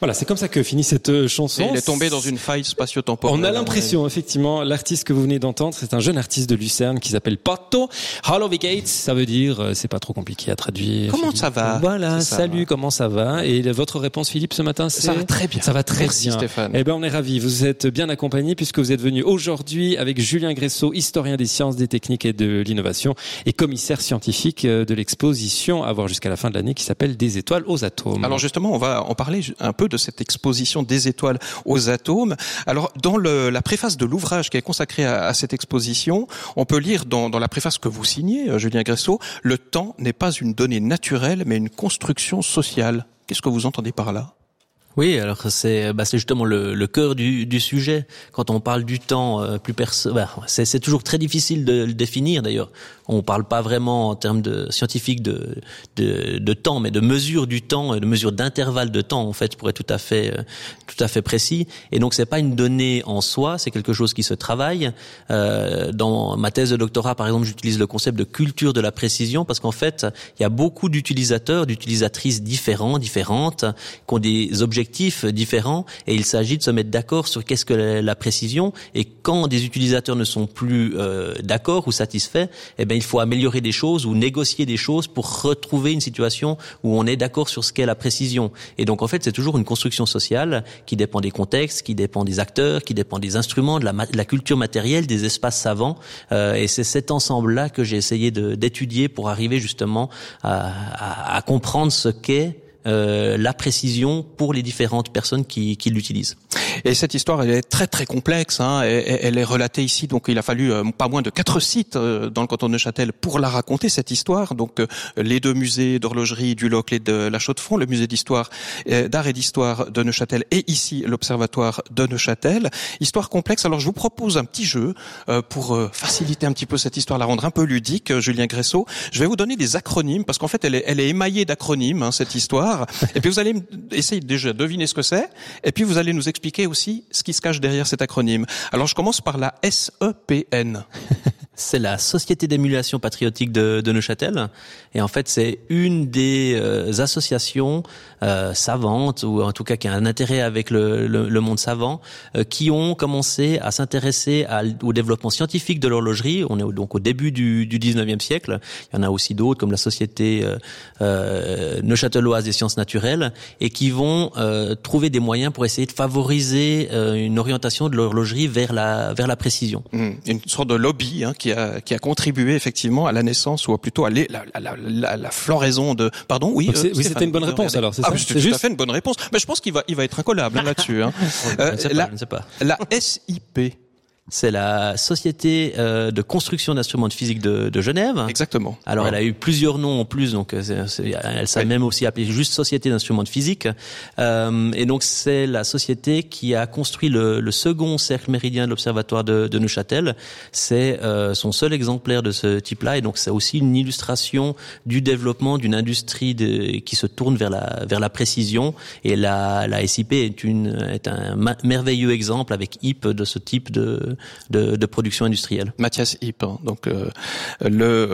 Voilà, c'est comme ça que finit cette chanson. Et il est tombé dans une faille spatio-temporelle. On a l'impression, effectivement, l'artiste que vous venez d'entendre, c'est un jeune artiste de Lucerne qui s'appelle Pato Halovigates. Ça veut dire, c'est pas trop compliqué à traduire. Comment Philippe. ça va? Voilà, ça, salut, comment ça va? Et votre réponse, Philippe, ce matin, c'est? Ça va très bien. Ça va très Merci, bien. Stéphane. Eh ben, on est ravis. Vous êtes bien accompagnés puisque vous êtes venu aujourd'hui avec Julien Gressot, historien des sciences, des techniques et de l'innovation et commissaire scientifique de l'exposition à voir jusqu'à la fin de l'année qui s'appelle Des étoiles aux atomes. Alors justement, on va en parler un peu de cette exposition Des étoiles aux atomes. Alors dans la préface de l'ouvrage qui est consacré à cette exposition, on peut lire dans la préface que vous signez, Julien Gressot, le temps n'est pas une donnée naturelle mais une construction sociale. Qu'est-ce que vous entendez par là? Oui, alors c'est justement le cœur du sujet. Quand on parle du temps, c'est toujours très difficile de le définir. D'ailleurs, on parle pas vraiment en termes scientifiques de temps, mais de mesure du temps et de mesure d'intervalle de temps en fait, pour être tout à fait précis. Et donc c'est pas une donnée en soi, c'est quelque chose qui se travaille. Dans ma thèse de doctorat, par exemple, j'utilise le concept de culture de la précision parce qu'en fait, il y a beaucoup d'utilisateurs, d'utilisatrices différentes, qui ont des objectifs différents et il s'agit de se mettre d'accord sur qu'est-ce que la précision et quand des utilisateurs ne sont plus d'accord ou satisfaits, eh ben il faut améliorer des choses ou négocier des choses pour retrouver une situation où on est d'accord sur ce qu'est la précision. Et donc en fait, c'est toujours une construction sociale qui dépend des contextes, qui dépend des acteurs, qui dépend des instruments, de la culture matérielle, des espaces savants et c'est cet ensemble-là que j'ai essayé d'étudier pour arriver justement à comprendre ce qu'est la précision pour les différentes personnes qui l'utilisent. Et cette histoire, elle est très très complexe. Elle est relatée ici, donc il a fallu pas moins de 4 sites dans le canton de Neuchâtel pour la raconter cette histoire. Donc les 2 musées d'horlogerie du Locle et de la Chaux-de-Fonds, le musée d'art et d'histoire de Neuchâtel et ici l'observatoire de Neuchâtel. Histoire complexe. Alors je vous propose un petit jeu pour faciliter un petit peu cette histoire, la rendre un peu ludique. Julien Gressot, je vais vous donner des acronymes parce qu'en fait elle est émaillée d'acronymes cette histoire. Et puis vous allez essayer déjà de deviner ce que c'est, et puis vous allez nous expliquer aussi ce qui se cache derrière cet acronyme. Alors je commence par la SEPN. C'est la Société d'émulation patriotique de Neuchâtel. Et en fait, c'est une des associations savantes, ou en tout cas qui a un intérêt avec le monde savant, qui ont commencé à s'intéresser au développement scientifique de l'horlogerie. On est donc au début du 19e siècle. Il y en a aussi d'autres, comme la Société neuchâteloise des sciences naturelles, et qui vont trouver des moyens pour essayer de favoriser une orientation de l'horlogerie vers la précision. Une sorte de lobby qui a contribué effectivement à la naissance ou plutôt à la floraison de. Pardon, oui. Oui, c'était une bonne réponse alors. C'est ça. C'était tout à fait une bonne réponse. Mais je pense qu'il va être incollable là-dessus. Je ne sais pas. La SIP. C'est la Société de construction d'instruments de physique de Genève. Exactement. Alors, elle a eu plusieurs noms en plus, donc elle s'est même aussi appelée juste Société d'instruments de physique. Et donc, c'est la société qui a construit le second cercle méridien de l'observatoire de Neuchâtel. C'est son seul exemplaire de ce type-là, et donc c'est aussi une illustration du développement d'une industrie qui se tourne vers la précision. Et la SIP est un merveilleux exemple avec HIP de ce type de production industrielle. Matthias Hipp, donc on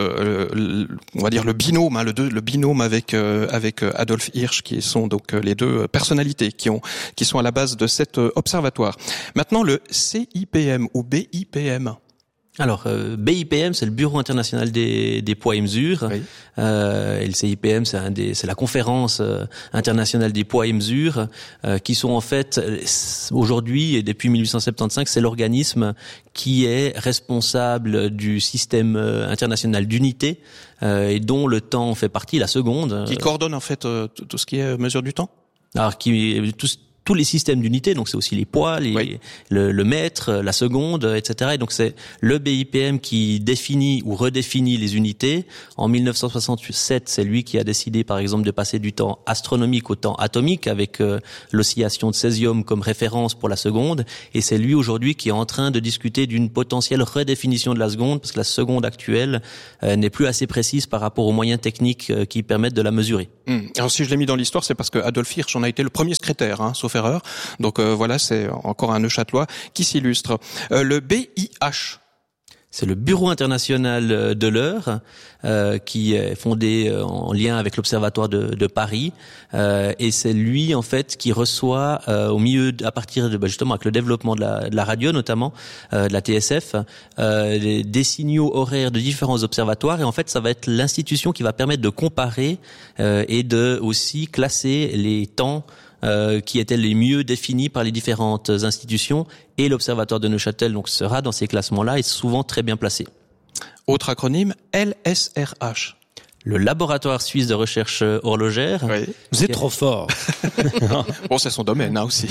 va dire le binôme, le binôme avec Adolf Hirsch, qui sont donc les 2 personnalités qui sont à la base de cet observatoire. Maintenant le CIPM ou BIPM. Alors, BIPM, c'est le Bureau international des poids et mesures. Oui. Et le CIPM, c'est la conférence internationale des poids et mesures, qui sont en fait, aujourd'hui et depuis 1875, c'est l'organisme qui est responsable du système international d'unité, et dont le temps fait partie, la seconde. Qui coordonne en fait tout ce qui est mesure du temps. Alors, tous les systèmes d'unité, donc c'est aussi les poids, le mètre, la seconde, etc. Et donc c'est le BIPM qui définit ou redéfinit les unités. En 1967, c'est lui qui a décidé, par exemple, de passer du temps astronomique au temps atomique, avec l'oscillation de césium comme référence pour la seconde. Et c'est lui aujourd'hui qui est en train de discuter d'une potentielle redéfinition de la seconde, parce que la seconde actuelle n'est plus assez précise par rapport aux moyens techniques qui permettent de la mesurer. Alors si je l'ai mis dans l'histoire, c'est parce que Adolf Hirsch en a été le premier secrétaire, sauf erreur. Donc voilà, c'est encore un Neuchâtelois qui s'illustre. Le BIH. C'est le Bureau international de l'heure qui est fondé en lien avec l'Observatoire de Paris et c'est lui en fait qui reçoit au milieu à partir de justement avec le développement de la radio notamment de la TSF des signaux horaires de différents observatoires et en fait ça va être l'institution qui va permettre de comparer et de aussi classer les temps qui étaient les mieux définis par les différentes institutions et l'Observatoire de Neuchâtel donc sera dans ces classements-là et souvent très bien placé. Autre acronyme, LSRH. Le laboratoire suisse de recherche horlogère. Oui. Vous êtes trop fort. Bon, c'est son domaine aussi.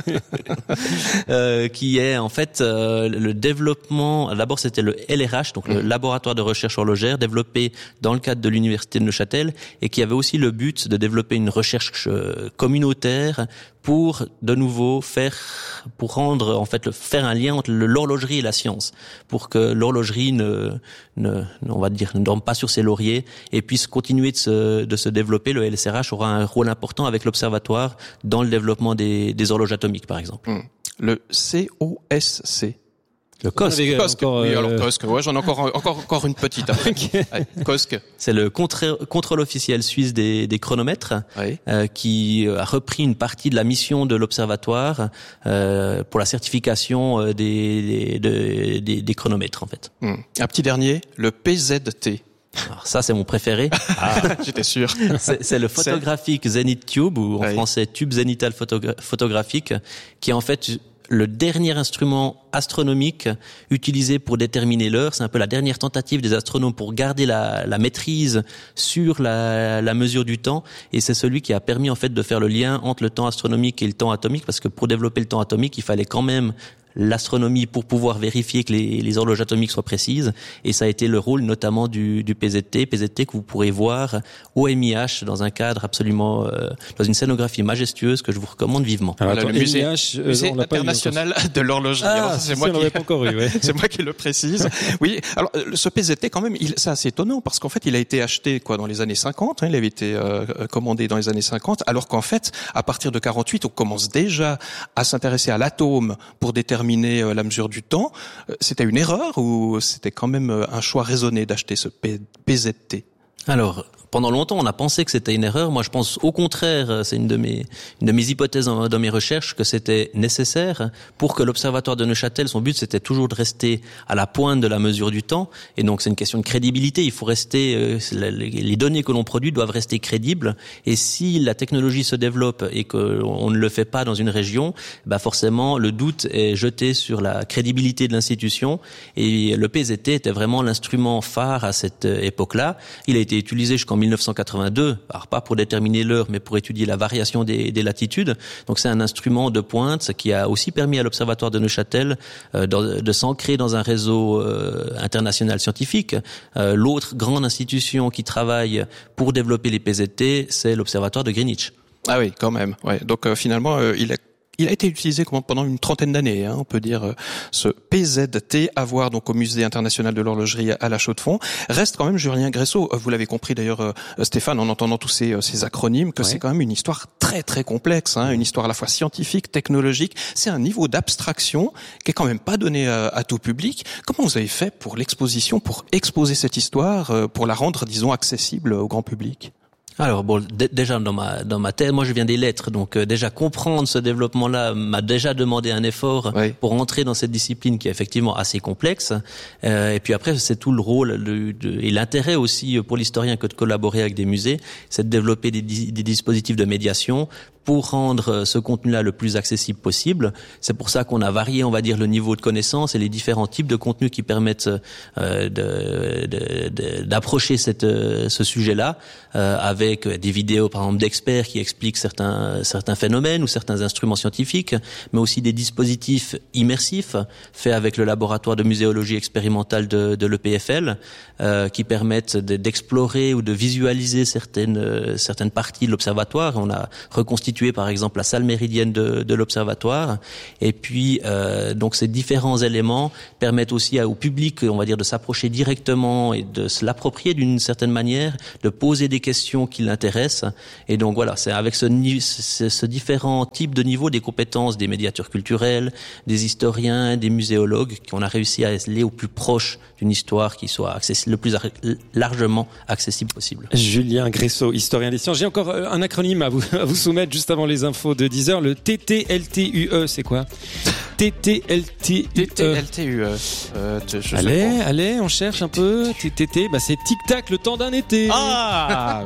Qui est en fait le développement. D'abord, c'était le LRH, donc le laboratoire de recherche horlogère, développé dans le cadre de l'université de Neuchâtel, et qui avait aussi le but de développer une recherche communautaire pour de nouveau faire un lien entre l'horlogerie et la science, pour que l'horlogerie on va dire ne dorme pas sur ses lauriers et puisse continuer de se développer. Le LSRH aura un rôle important avec l'observatoire dans le développement des horloges atomiques par exemple. Le COSC. Le COSC. COSC. Oui, alors COSC. Ouais, j'en ai encore une petite. COSC. C'est le contrôle officiel suisse des chronomètres, oui. Qui a repris une partie de la mission de l'observatoire pour la certification des chronomètres en fait. Un petit dernier, le PZT. Alors ça c'est mon préféré. J'étais sûr. C'est le photographic Zenith Tube ou en français tube zénithal photographique, qui est en fait le dernier instrument astronomique utilisé pour déterminer l'heure. C'est un peu la dernière tentative des astronomes pour garder la maîtrise sur la mesure du temps. Et c'est celui qui a permis en fait de faire le lien entre le temps astronomique et le temps atomique, parce que pour développer le temps atomique, il fallait quand même l'astronomie pour pouvoir vérifier que les horloges atomiques soient précises, et ça a été le rôle notamment du PZT que vous pourrez voir au MIH dans un cadre absolument dans une scénographie majestueuse que je vous recommande vivement. Alors, voilà, le musée international de l'horlogerie. Ah, c'est moi qui encore eu, ouais. C'est moi qui le précise. Oui, alors ce PZT quand même, c'est assez étonnant parce qu'en fait, il a été acheté dans les années 50, il avait été commandé dans les années 50, alors qu'en fait, à partir de 48, on commence déjà à s'intéresser à l'atome pour déterminer la mesure du temps. C'était une erreur ou c'était quand même un choix raisonné d'acheter ce PZT? Alors, pendant longtemps, on a pensé que c'était une erreur. Moi, je pense au contraire, c'est une de mes hypothèses dans mes recherches, que c'était nécessaire pour que l'Observatoire de Neuchâtel, son but, c'était toujours de rester à la pointe de la mesure du temps. Et donc, c'est une question de crédibilité. Il faut rester, les données que l'on produit doivent rester crédibles. Et si la technologie se développe et qu'on ne le fait pas dans une région, forcément, le doute est jeté sur la crédibilité de l'institution. Et le PZT était vraiment l'instrument phare à cette époque-là. Il a été utilisé jusqu'en 1982, alors pas pour déterminer l'heure, mais pour étudier la variation des latitudes. Donc c'est un instrument de pointe qui a aussi permis à l'Observatoire de Neuchâtel de s'ancrer dans un réseau international scientifique. L'autre grande institution qui travaille pour développer les PZT, c'est l'Observatoire de Greenwich. Ah oui, quand même. Ouais. Donc finalement, il a été utilisé pendant une trentaine d'années, on peut dire, ce PZT à voir donc au Musée international de l'horlogerie à La Chaux-de-Fonds. Reste quand même Julien Gressot, vous l'avez compris d'ailleurs Stéphane en entendant tous ces acronymes, que c'est quand même une histoire très très complexe, une histoire à la fois scientifique, technologique. C'est un niveau d'abstraction qui est quand même pas donné à tout public. Comment vous avez fait pour l'exposition, pour exposer cette histoire, pour la rendre, disons, accessible au grand public ? Alors bon, déjà dans ma tête, moi je viens des lettres, donc déjà comprendre ce développement-là m'a déjà demandé un effort pour entrer dans cette discipline qui est effectivement assez complexe. Et puis après, c'est tout le rôle et l'intérêt aussi pour l'historien que de collaborer avec des musées, c'est de développer des dispositifs de médiation pour rendre ce contenu-là le plus accessible possible. C'est pour ça qu'on a varié, on va dire, le niveau de connaissance et les différents types de contenus qui permettent d'approcher ce sujet-là, avec des vidéos, par exemple, d'experts qui expliquent certains phénomènes ou certains instruments scientifiques, mais aussi des dispositifs immersifs faits avec le laboratoire de muséologie expérimentale de l'EPFL, qui permettent d'explorer ou de visualiser certaines parties de l'observatoire. On a reconstitué constituer par exemple la salle méridienne de l'observatoire. Et puis donc ces différents éléments permettent aussi au public, on va dire, de s'approcher directement et de se l'approprier d'une certaine manière, de poser des questions qui l'intéressent. Et donc voilà, c'est avec ce différent type de niveau des compétences des médiateurs culturels, des historiens, des muséologues, qu'on a réussi à aller au plus proche d'une histoire qui soit accessible, le plus largement accessible possible. Julien Gresseau, historien des sciences. J'ai encore un acronyme à vous soumettre juste avant les infos de 10h. Le TTLTUE, c'est quoi? TTLTUE. Allez, on cherche un peu. TTT, c'est tic-tac, le temps d'un été. Ah,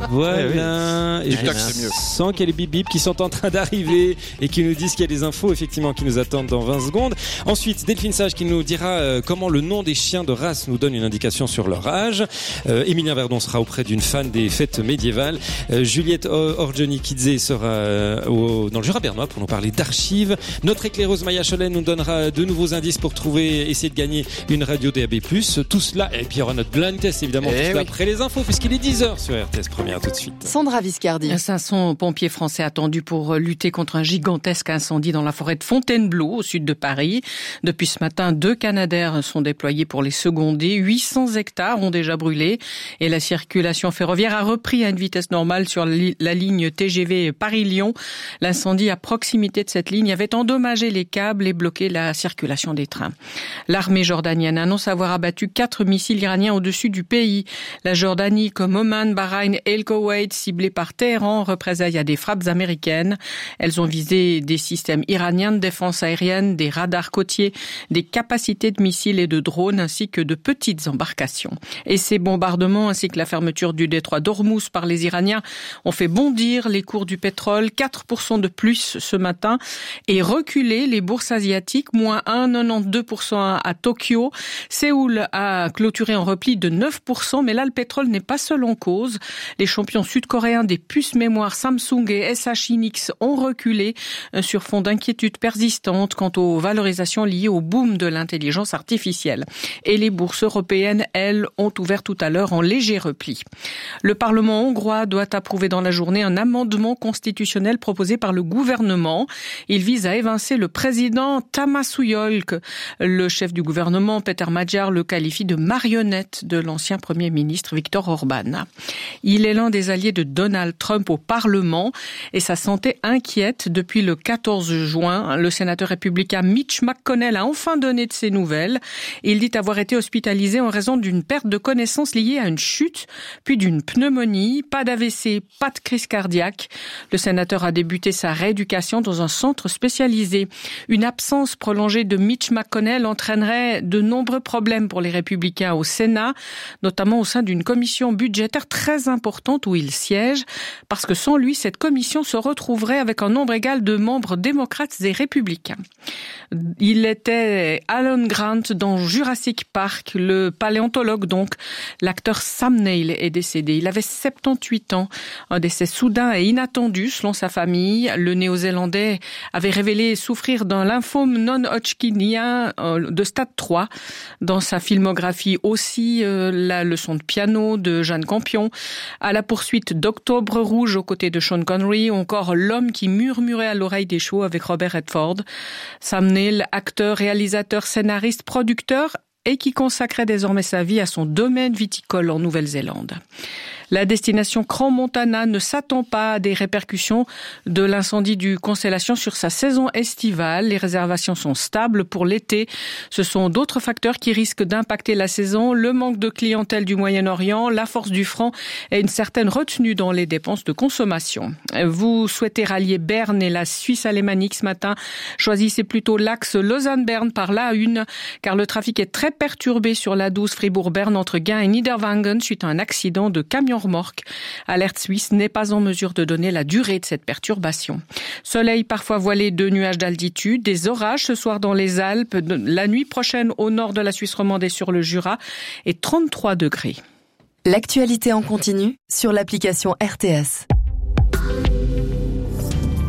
voilà. Oui. Tic-tac, c'est mieux. Sans qu'il y ait les bip-bip qui sont en train d'arriver et qui nous disent qu'il y a des infos, effectivement, qui nous attendent dans 20 secondes. Ensuite, Delphine Sage qui nous dira comment le nom des chiens de race nous donne une indication sur leur âge. Emilien Verdon sera auprès d'une fan des fêtes médiévales. Juliette Orjoni-Kidze sera dans le Jura bernois pour nous parler d'archives. Notre éclaireuse Maya Cholet nous donnera de nouveaux indices pour essayer de gagner une radio DAB+. Tout cela, et puis il y aura notre blind test évidemment après les infos, puisqu'il est 10h sur RTS Première tout de suite. Sandra Viscardi. 500 pompiers français attendus pour lutter contre un gigantesque incendie dans la forêt de Fontainebleau, au sud de Paris. Depuis ce matin, 2 Canadair sont déployés pour les seconder. 800 hectares ont déjà brûlé et la circulation ferroviaire a repris à une vitesse normale sur la ligne TGV Paris-Lyon. L'incendie à proximité de cette ligne avait endommagé les câbles et bloqué la circulation des trains. L'armée jordanienne annonce avoir abattu 4 missiles iraniens au-dessus du pays. La Jordanie, comme Oman, Bahreïn et le Koweït, ciblés par Téhéran, représaillent à des frappes américaines. Elles ont visé des systèmes iraniens de défense aérienne, des radars côtiers, des capacités de missiles et de drones, ainsi que de petites embarcations. Et ces bombardements, ainsi que la fermeture du détroit d'Ormuz par les Iraniens, ont fait bondir les cours du pétrole, 4% de plus ce matin, et reculer les bourses asiatiques, moins 1,92% à Tokyo. Séoul a clôturé en repli de 9%, mais là, le pétrole n'est pas seul en cause. Les champions sud-coréens des puces mémoire Samsung et SH Hynix ont reculé sur fond d'inquiétude persistante quant aux valorisations liées au boom de l'intelligence artificielle. Et les bourses européennes, elles, ont ouvert tout à l'heure en léger repli. Le Parlement hongrois doit approuver dans la journée un amendement constitutionnel proposé par le gouvernement. Il vise à évincer le président Tamasuyolk. Le chef du gouvernement, Peter Magyar, le qualifie de marionnette de l'ancien Premier ministre Viktor Orban. Il est l'un des alliés de Donald Trump au Parlement et sa santé inquiète depuis le 14 juin. Le sénateur républicain Mitch McConnell a enfin donné de ses nouvelles. Il dit avoir été hospitalisé en raison d'une perte de connaissance liée à une chute, puis d'une pneumonie, pas d'AVC, pas de crise cardiaque. Le sénateur a débuté sa rééducation dans un centre spécialisé. Une absence prolongée de Mitch McConnell entraînerait de nombreux problèmes pour les républicains au Sénat, notamment au sein d'une commission budgétaire très importante où il siège, parce que sans lui, cette commission se retrouverait avec un nombre égal de membres démocrates et républicains. Il était Alan Grant dans Jurassic Park, le paléontologue donc. L'acteur Sam Neill est décédé. Il avait 78 ans. Un décès soudain et inattendu selon sa famille. Le Néo-Zélandais avait révélé souffrir d'un lymphome non-Hodgkinien de stade 3. Dans sa filmographie aussi, la leçon de piano de Jeanne Campion, à la poursuite d'Octobre Rouge aux côtés de Sean Connery, ou encore L'homme qui murmurait à l'oreille des chevaux avec Robert Redford. Sam Neill, acteur, réalisateur, scénariste, producteur et qui consacrait désormais sa vie à son domaine viticole en Nouvelle-Zélande. La destination Crans-Montana ne s'attend pas à des répercussions de l'incendie du Constellation sur sa saison estivale. Les réservations sont stables pour l'été. Ce sont d'autres facteurs qui risquent d'impacter la saison. Le manque de clientèle du Moyen-Orient, la force du franc et une certaine retenue dans les dépenses de consommation. Vous souhaitez rallier Berne et la Suisse alémanique ce matin. Choisissez plutôt l'axe Lausanne-Berne par l'A1 car le trafic est très perturbé sur l'A12 Fribourg-Berne entre Gain et Niederwangen suite à un accident de camion remorque. Alerte Suisse n'est pas en mesure de donner la durée de cette perturbation. Soleil parfois voilé de nuages d'altitude, des orages ce soir dans les Alpes, la nuit prochaine au nord de la Suisse romande et sur le Jura et 33 degrés. L'actualité en continu sur l'application RTS. Info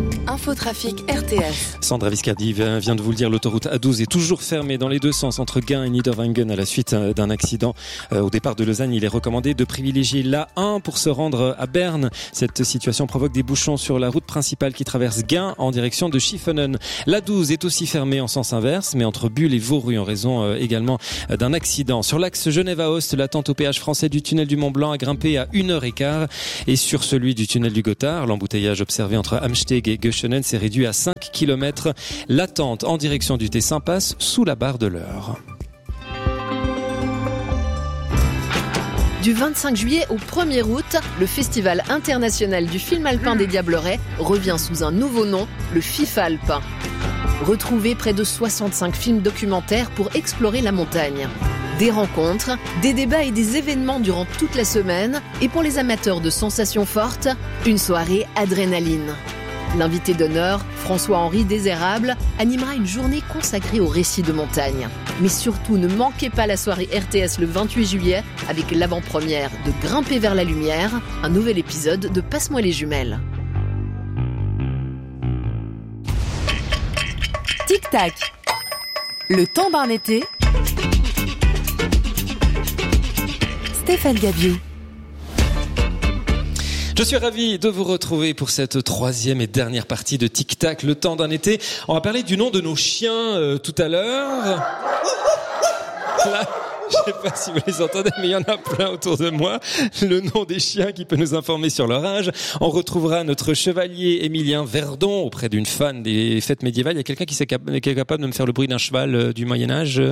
Infotrafic RTS. Sandra Viscardi vient de vous le dire, l'autoroute A12 est toujours fermée dans les deux sens entre Gain et Niederwangen à la suite d'un accident. Au départ de Lausanne, il est recommandé de privilégier l'A1 pour se rendre à Berne. Cette situation provoque des bouchons sur la route principale qui traverse Gain en direction de Schiffenen. L'A12 est aussi fermée en sens inverse, mais entre Bulle et Vauru en raison également d'un accident. Sur l'axe Genève-Aoste, l'attente au péage français du tunnel du Mont-Blanc a grimpé à 1h15 et sur celui du tunnel du Gothard, l'embouteillage observé entre Amsteg et Göschenen s'est réduit à 5 km. L'attente en direction du Tessin passe sous la barre de l'heure. Du 25 juillet au 1er août, le Festival international du film alpin des Diablerets revient sous un nouveau nom, le FIFALP. Retrouvez près de 65 films documentaires pour explorer la montagne. Des rencontres, des débats et des événements durant toute la semaine. Et pour les amateurs de sensations fortes, une soirée adrénaline. L'invité d'honneur, François-Henri Désérable, animera une journée consacrée aux récits de montagne. Mais surtout, ne manquez pas la soirée RTS le 28 juillet avec l'avant-première de Grimper vers la lumière, un nouvel épisode de Passe-moi les jumelles. Tic-tac. Le temps d'un été. Stéphane Gaviou. Je suis ravi de vous retrouver pour cette troisième et dernière partie de Tic Tac, le temps d'un été. On va parler du nom de nos chiens tout à l'heure. Là, je sais pas si vous les entendez, mais il y en a plein autour de moi. Le nom des chiens qui peut nous informer sur leur âge. On retrouvera notre chevalier Émilien Verdon auprès d'une fan des fêtes médiévales. Il y a quelqu'un qui est capable de me faire le bruit d'un cheval du Moyen-Âge.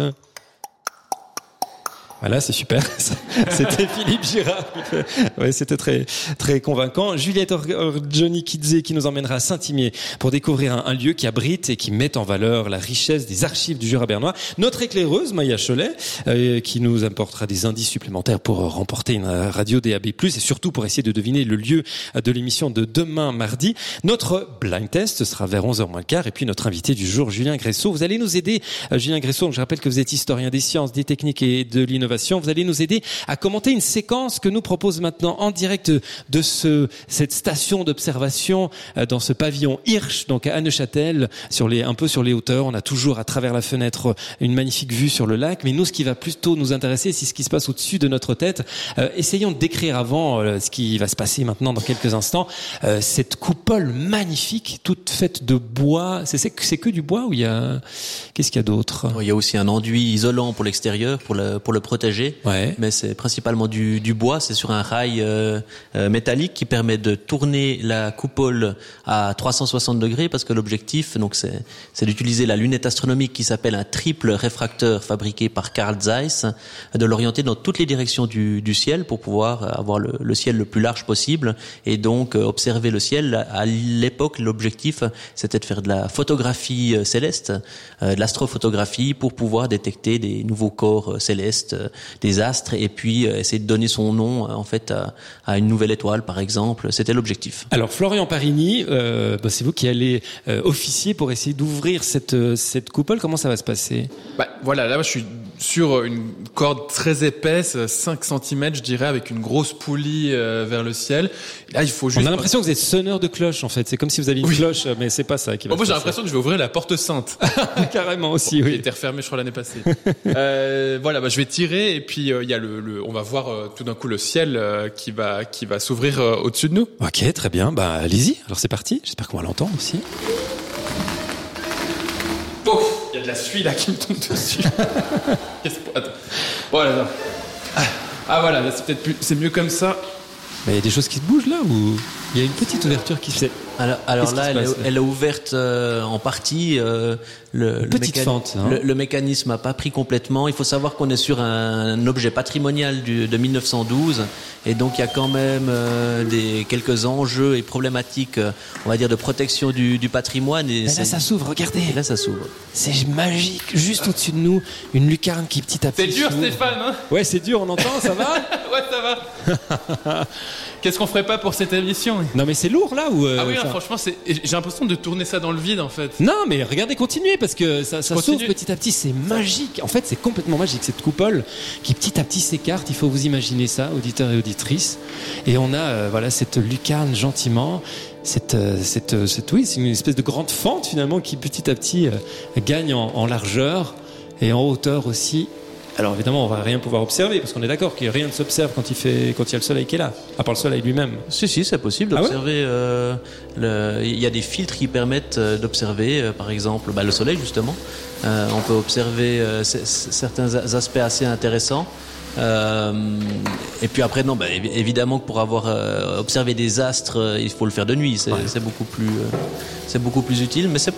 Voilà, c'est super. C'était Philippe Girard. Ouais, c'était très, très convaincant. Juliette Orjonikidze qui nous emmènera à Saint-Imier pour découvrir un lieu qui abrite et qui met en valeur la richesse des archives du Jura bernois. Notre éclaireuse, Maya Cholet, qui nous apportera des indices supplémentaires pour remporter une radio DAB+, et surtout pour essayer de deviner le lieu de l'émission de demain, mardi. Notre blind test sera vers 11h moins le quart. Et puis notre invité du jour, Julien Gressot. Vous allez nous aider, Julien Gressot. Je rappelle que vous êtes historien des sciences, des techniques et de l'innovation. Vous allez nous aider à commenter une séquence que nous propose maintenant en direct de cette station d'observation dans ce pavillon Hirsch, donc à Neuchâtel, un peu sur les hauteurs. On a toujours à travers la fenêtre une magnifique vue sur le lac, mais nous, ce qui va plutôt nous intéresser, c'est ce qui se passe au-dessus de notre tête. Essayons de décrire avant ce qui va se passer maintenant dans quelques instants. Cette coupole magnifique, toute faite de bois. C'est que du bois ou qu'est-ce qu'il y a d'autre? Il y a aussi un enduit isolant pour l'extérieur, pour le protéger. Ouais. Mais c'est principalement du bois. C'est sur un rail métallique qui permet de tourner la coupole à 360 degrés parce que l'objectif, donc, c'est d'utiliser la lunette astronomique qui s'appelle un triple réfracteur fabriqué par Carl Zeiss, de l'orienter dans toutes les directions du ciel pour pouvoir avoir le ciel le plus large possible et donc observer le ciel. À l'époque, l'objectif, c'était de faire de la photographie céleste, de l'astrophotographie pour pouvoir détecter des nouveaux corps célestes, des astres, et puis essayer de donner son nom en fait à une nouvelle étoile, par exemple. C'était l'objectif. Alors Florian Parigny, c'est vous qui allez officier pour essayer d'ouvrir cette coupole. Comment ça va se passer? Voilà, là je suis sur une corde très épaisse, 5 cm je dirais, avec une grosse poulie vers le ciel. Et là il faut juste... On a l'impression que vous êtes sonneur de cloche en fait. C'est comme si vous aviez une cloche, mais c'est pas ça qui va se moi j'ai passer. l'impression que je vais ouvrir la porte sainte. Carrément aussi, oui. Qui était refermée je crois l'année passée. Voilà, je vais tirer et puis il y a on va voir tout d'un coup le ciel qui va s'ouvrir au-dessus de nous. Ok, très bien. Allez-y. Alors c'est parti. J'espère qu'on va l'entendre aussi. Pouf, il y a de la suie là qui me tombe dessus. Attends. Voilà. Voilà, là, c'est mieux comme ça. Mais il y a des choses qui se bougent là ou il y a une petite ouverture qui se fait. Alors là, elle est ouverte en partie. Le mécanisme n'a pas pris complètement. Il faut savoir qu'on est sur un objet patrimonial de 1912, et donc il y a quand même quelques enjeux et problématiques, on va dire, de protection du patrimoine. Et là, ça s'ouvre. Regardez. Et là, ça s'ouvre. C'est magique. Juste au-dessus de nous, une lucarne qui petit à petit. C'est dur, Stéphane. Hein? Ouais, c'est dur. On entend. Ça va? Ouais, ça va. Qu'est-ce qu'on ferait pas pour cette émission? Non, mais c'est lourd là ou Ah oui, franchement, j'ai l'impression de tourner ça dans le vide, en fait. Non, mais regardez, continuez, parce que ça s'ouvre petit à petit, c'est magique. En fait, c'est complètement magique, cette coupole qui petit à petit s'écarte. Il faut vous imaginer ça, auditeurs et auditrices. Et on a, cette lucarne gentiment. Oui, c'est une espèce de grande fente, finalement, qui petit à petit gagne en largeur et en hauteur aussi. Alors évidemment, on va rien pouvoir observer parce qu'on est d'accord que rien ne s'observe quand il y a le soleil qui est là, à part le soleil lui-même. Si, c'est possible d'observer. Il y a des filtres qui permettent d'observer, par exemple, le soleil justement. On peut observer certains aspects assez intéressants. Et puis après, évidemment que pour avoir observé des astres, il faut le faire de nuit. C'est beaucoup plus utile, mais c'est